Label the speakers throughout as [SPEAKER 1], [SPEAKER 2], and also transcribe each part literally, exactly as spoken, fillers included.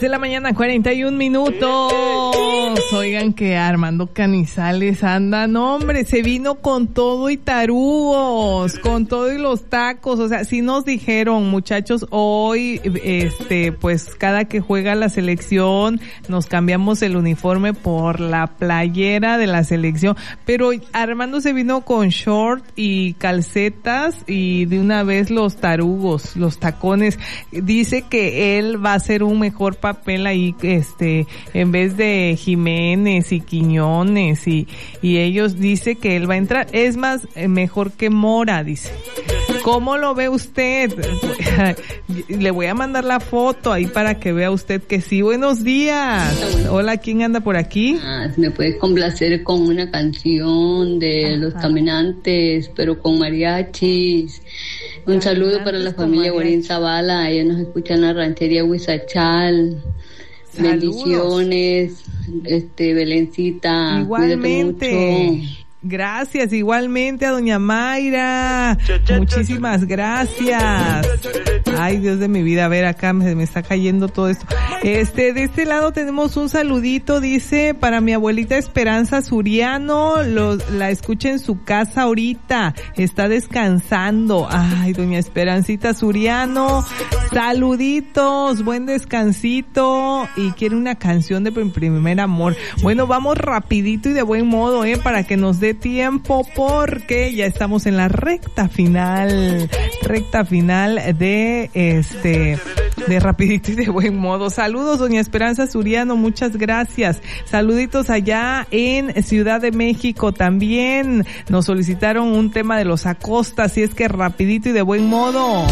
[SPEAKER 1] de la mañana, cuarenta y un minutos. Oigan que Armando Canizales anda, no hombre, se vino con todo y tarugos, con todo y los tacos. O sea, sí nos dijeron, muchachos, hoy, este, pues cada que juega la selección, nos cambiamos el uniforme por la playera de la selección. Pero Armando se vino con short y calcetas y de una vez los tarugos, los tacones. Dice que él va a hacer un mejor papel ahí, este, en vez de Jiménez y Quiñones y, y ellos, dice que él va a entrar. Es más, mejor que Mora, dice. ¿Cómo lo ve usted? Le voy a mandar la foto ahí para que vea usted que sí. Buenos días. Hola, ¿quién anda por aquí?
[SPEAKER 2] Ah, me puedes complacer con una canción de Ajá. Los Caminantes, pero con mariachis. Un Caminantes saludo para la familia Guarín Zavala. Ellos nos escuchan en la ranchería Huizachal. Saludos. Bendiciones, este, Belencita.
[SPEAKER 1] Igualmente.
[SPEAKER 2] Cuídate mucho.
[SPEAKER 1] Gracias, igualmente a doña Mayra. Muchísimas gracias. Ay, Dios de mi vida, a ver, acá me, me está cayendo todo esto. Este, de este lado tenemos un saludito, dice, para mi abuelita Esperanza Suriano, los, la escucha en su casa ahorita, está descansando. Ay, doña Esperancita Suriano, saluditos, buen descansito, y quiere una canción de Primer Amor. Bueno, vamos rapidito y de buen modo, eh, para que nos dé tiempo, porque ya estamos en la recta final, recta final de este, de rapidito y de buen modo. Saludos, doña Esperanza Suriano, muchas gracias. Saluditos allá en Ciudad de México también. Nos solicitaron un tema de los Acosta, así es que rapidito y de buen modo.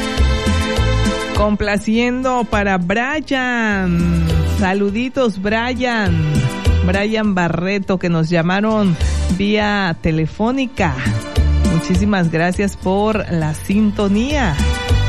[SPEAKER 1] Complaciendo para Brian. Saluditos, Brian. Brian Barreto, que nos llamaron vía telefónica. Muchísimas gracias por la sintonía.